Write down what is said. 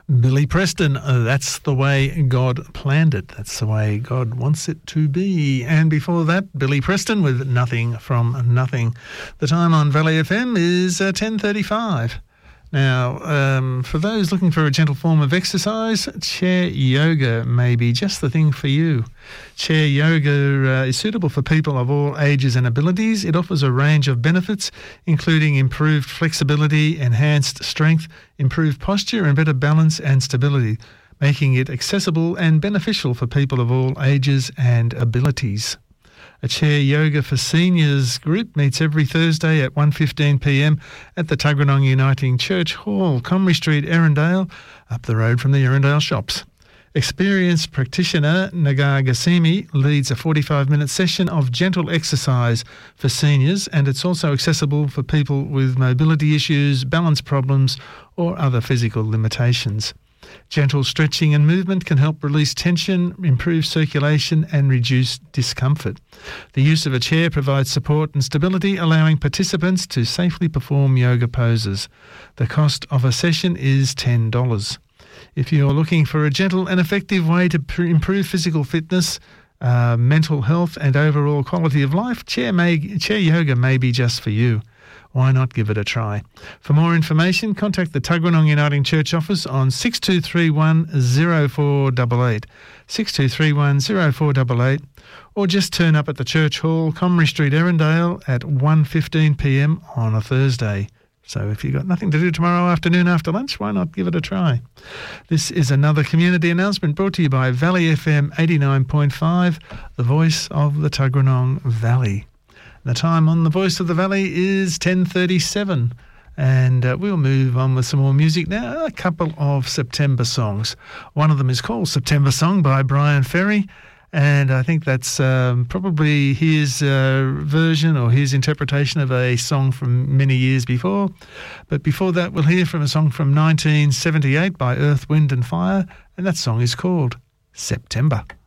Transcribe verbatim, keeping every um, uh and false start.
Billy Preston, uh, that's the way God planned it. That's the way God wants it to be. And before that, Billy Preston with Nothing from Nothing. The time on Valley F M is uh, ten thirty-five. Now, um, for those looking for a gentle form of exercise, chair yoga may be just the thing for you. Chair yoga uh, is suitable for people of all ages and abilities. It offers a range of benefits, including improved flexibility, enhanced strength, improved posture and better balance and stability, making it accessible and beneficial for people of all ages and abilities. A Chair Yoga for Seniors group meets every Thursday at one fifteen p m at the Tuggeranong Uniting Church Hall, Comrie Street, Erindale, up the road from the Erindale shops. Experienced practitioner Nagar Gassimi leads a forty-five minute session of gentle exercise for seniors, and it's also accessible for people with mobility issues, balance problems or other physical limitations. Gentle stretching and movement can help release tension, improve circulation and reduce discomfort. The use of a chair provides support and stability, allowing participants to safely perform yoga poses. The cost of a session is ten dollars. If you're looking for a gentle and effective way to pr- improve physical fitness, uh, mental health and overall quality of life, chair, may, chair yoga may be just for you. Why not give it a try? For more information, contact the Tuggeranong Uniting Church office on six two three one zero four eight eight, six two three one zero four eight eight, or just turn up at the Church Hall, Comrie Street, Erindale at one fifteen p m on a Thursday. So if you've got nothing to do tomorrow afternoon after lunch, why not give it a try? This is another community announcement brought to you by Valley F M eighty-nine point five, the voice of the Tuggeranong Valley. The time on the Voice of the Valley is ten thirty-seven, and uh, we'll move on with some more music now. A couple of September songs. One of them is called September Song by Brian Ferry, and I think that's um, probably his uh, version or his interpretation of a song from many years before. But before that, we'll hear from a song from nineteen seventy-eight by Earth, Wind and Fire, and that song is called September.